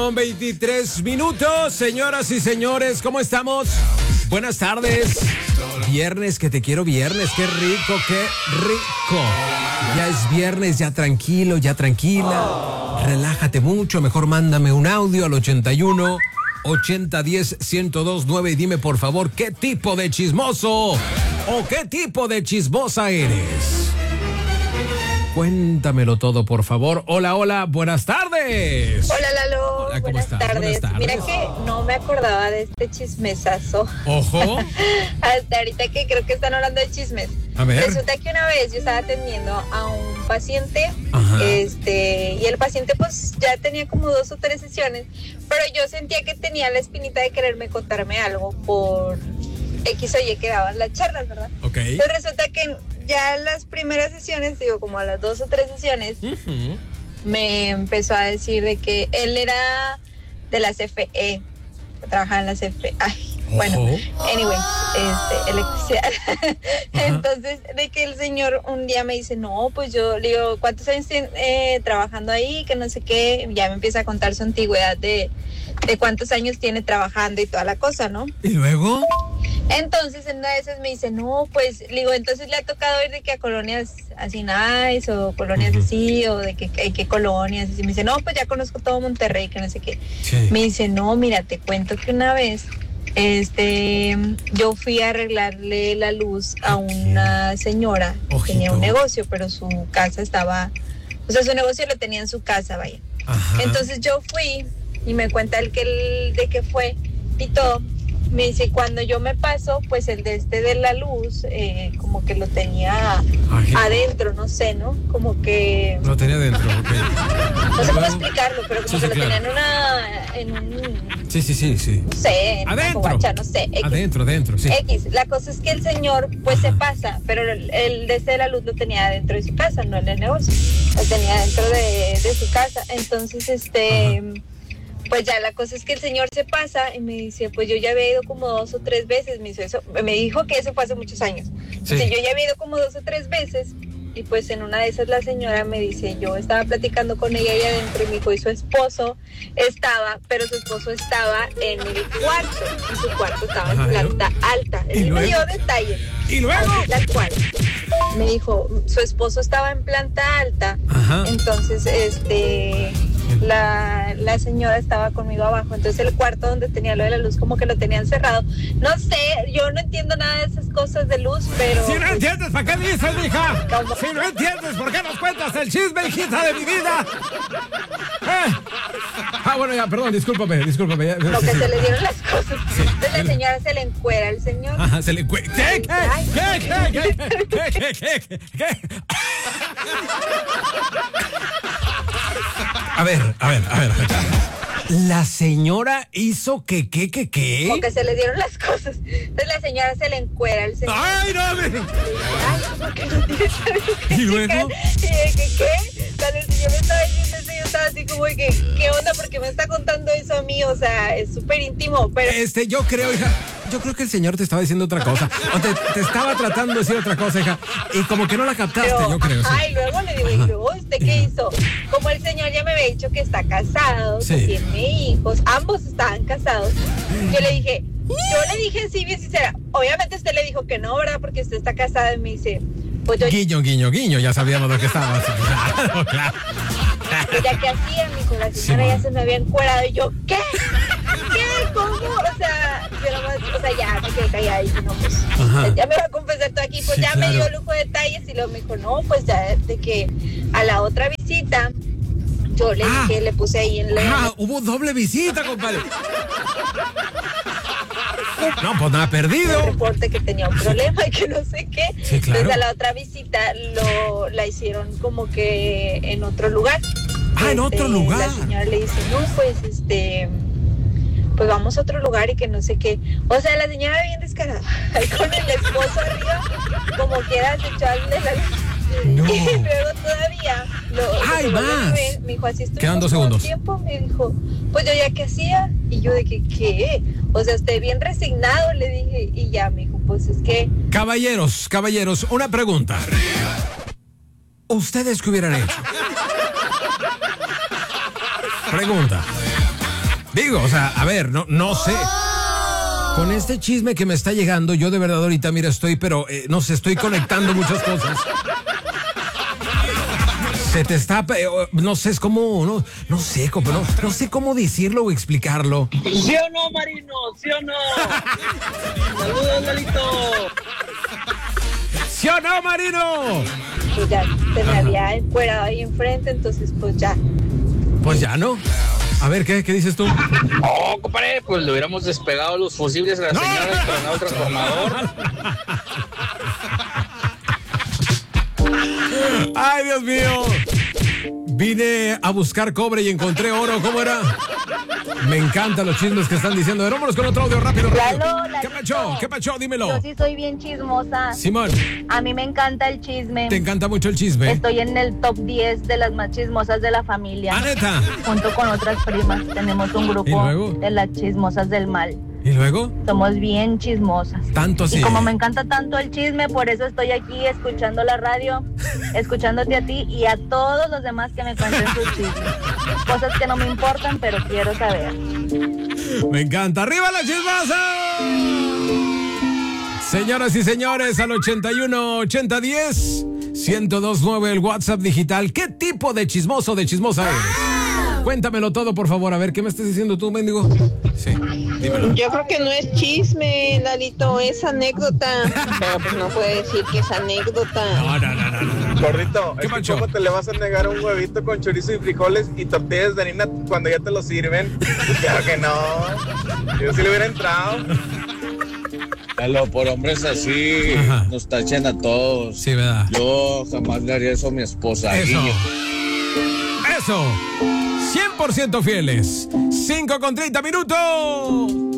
8:23. Señoras y señores, ¿cómo estamos? Buenas tardes. Viernes, que te quiero viernes. Qué rico, qué rico. Ya es viernes, ya tranquilo, ya tranquila. Relájate mucho, mejor mándame un audio al 81 8010 1029 y dime por favor qué tipo de chismoso o qué tipo de chismosa eres. Cuéntamelo todo, por favor. Hola, hola, buenas tardes. Hola, Lalo. Hola, ¿cómo buenas estás? tardes. Buenas tardes. Mira que no me acordaba de este chismesazo. Ojo. Hasta ahorita que creo que están hablando de chismes. A ver. Resulta que una vez yo estaba atendiendo a un paciente, Ajá. y el paciente pues ya tenía como 2 o 3 sesiones, pero yo sentía que tenía la espinita de quererme contarme algo por X o Y que daban las charlas, ¿verdad? Ok. Entonces resulta que ya en las primeras sesiones, digo, como a las 2 o 3 sesiones, me empezó a decir de que él era de la CFE, que trabajaba en la CFE. Ay, bueno, anyway, electricidad. Entonces, de que el señor un día me dice, no, pues yo le digo, ¿cuántos años tiene trabajando ahí? Que no sé qué, ya me empieza a contar su antigüedad de cuántos años tiene trabajando y toda la cosa, ¿no? ¿Y luego? Entonces, en una de esas me dice, no, pues, le digo, entonces le ha tocado ir de que a colonias así nice, o colonias así, o de que colonias, y me dice, no, pues ya conozco todo Monterrey, que no sé qué. Sí. Me dice, no, mira, te cuento que una vez, yo fui a arreglarle la luz a una señora que Ojito. tenía un negocio, pero su casa estaba, o sea, su negocio lo tenía en su casa, vaya. Ajá. Entonces yo fui, y me cuenta él de que fue, y todo. Me dice, cuando yo me paso, pues el de la luz, como que lo tenía adentro, no sé, ¿no? Como que... Lo tenía dentro, ok. No sé cómo explicarlo, pero como Sí, que sí, lo claro. tenía en un... Sí. No sé, en una Adentro. covacha, no sé. X. Adentro, sí. X. La cosa es que el señor, pues se pasa, pero el de la luz lo tenía dentro de su casa, no en el negocio. Lo tenía dentro de su casa. Entonces, pues ya la cosa es que el señor se pasa y me dice, pues yo ya había ido como 2 o 3 veces, me dijo que eso fue hace muchos años. Sí. Entonces yo ya había ido como 2 o 3 veces y pues en una de esas la señora me dice, yo estaba platicando con ella ahí adentro y me dijo, y su esposo estaba, pero su esposo estaba en el cuarto, y su cuarto estaba en planta alta. Él me dio detalle. ¿Y luego? Así, tal cual. Me dijo, su esposo estaba en planta alta. Ajá. Entonces, la señora estaba conmigo abajo, entonces el cuarto donde tenía lo de la luz como que lo tenían cerrado. No sé, yo no entiendo nada de esas cosas de luz, pero... Si no entiendes, ¿para qué dices, mija? ¿Cómo? Si no entiendes, ¿por qué nos cuentas el chisme, hijita de mi vida? Bueno, ya, perdón, discúlpame. Ya, Lo que sí. se le dieron las cosas. Sí. Entonces la señora se le encuera al señor. Ajá, se le ¿Qué? Ay. ¿Qué? A ver. La señora hizo ¿qué? Como que se le dieron las cosas. Entonces la señora se le encuera al señor. ¡Ay, no! Ay, ¿por qué no tienes algo que ¿Y luego? checar? Y de que, ¿qué? Cuando el señor me estaba diciendo eso, yo estaba así como de que, ¿qué onda? ¿Por qué me está contando eso a mí? O sea, es súper íntimo, pero... Yo creo, hija, que el señor te estaba diciendo otra cosa. O te estaba tratando de decir otra cosa, hija. Y como que no la captaste, Pero, yo creo. Sí. ay, luego le digo, ¿y luego usted qué hizo? Como el señor ya me había dicho que está casado, Sí. que tiene hijos, ambos estaban casados. Yo le dije sí, bien sincera. Obviamente usted le dijo que no, ¿verdad? Porque usted está casado y me dice, pues yo... Guiño, ya sabíamos lo que estaba haciendo. Claro. Ya que hacía, mi hijo, la señora ya se me había encuerado y yo, ¿qué? ¿Cómo? O sea, yo nomás, ya me quedé callada y dije, no, pues, ya me va a confesar todo aquí, pues Sí, ya claro. me dio lujo de detalles y luego me dijo, no, pues ya de que a la otra visita, yo le dije, le puse ahí en la... Hubo doble visita, compadre. No, pues nada perdido. El reporte que tenía un problema y que no sé qué. Sí, claro. Entonces a la otra visita la hicieron como que en otro lugar. En otro lugar. La señora le dice, no, pues pues vamos a otro lugar y que no sé qué. O sea, la señora bien descarada, con el esposo arriba, como quiera se echó al de la... No. Y luego todavía ¡Ay, lo más! volví a ver, me dijo, así Quedan 2 estuvimos todo el segundos. tiempo. Me dijo, pues yo ya qué hacía. Y yo de que, ¿qué? O sea, usted bien resignado, le dije. Y ya me dijo, pues es que... Caballeros, una pregunta. ¿Ustedes qué hubieran hecho? Pregunta. Digo, o sea, a ver, no sé. Con este chisme que me está llegando, yo de verdad ahorita, mira, pero no sé, estoy conectando muchas cosas. Se te está, no sé, es como, no sé cómo decirlo o explicarlo. ¿Sí o no, Marino? ¿Sí o no? Saludos, Lalito. ¿Sí o no, Marino? Pues ya se me había encuerado ahí enfrente, entonces pues ya. Pues ya, ¿no? A ver, ¿qué dices tú? Oh, compadre, pues le hubiéramos despegado los fusibles a la señora del tronado transformador. ¡Ay, Dios mío! Vine a buscar cobre y encontré oro. ¿Cómo era? Me encantan los chismes que están diciendo. Pero vámonos con otro audio rápido. ¿Qué pacho? Dímelo. Yo sí soy bien chismosa. Simón. A mí me encanta el chisme. ¿Te encanta mucho el chisme? Estoy en el top 10 de las más chismosas de la familia. ¿Ah, neta? Junto con otras primas. Tenemos un grupo de las chismosas del mal. ¿Y luego? Somos bien chismosas. Tanto sí. Y como me encanta tanto el chisme, por eso estoy aquí escuchando la radio, escuchándote a ti y a todos los demás que me cuenten sus chismes. Cosas que no me importan, pero quiero saber. Me encanta. ¡Arriba la chismosa! Señoras y señores, al 81-8010-1029 el WhatsApp digital. ¿Qué tipo de chismoso o de chismosa eres? Cuéntamelo todo, por favor. A ver, ¿qué me estás diciendo tú, mendigo? Sí, dímelo. Yo creo que no es chisme, Lalito, es anécdota. Pero pues no puede decir que es anécdota. No. Gordito, ¿Qué pasó? ¿Cómo te le vas a negar un huevito con chorizo y frijoles y tortillas de harina cuando ya te lo sirven? Claro que no. Yo sí le hubiera entrado. Lalo, por hombres así, Ajá. nos tachan a todos. Sí, ¿verdad? Yo jamás le haría eso a mi esposa. Eso. 100% fieles. 5:30 minutos.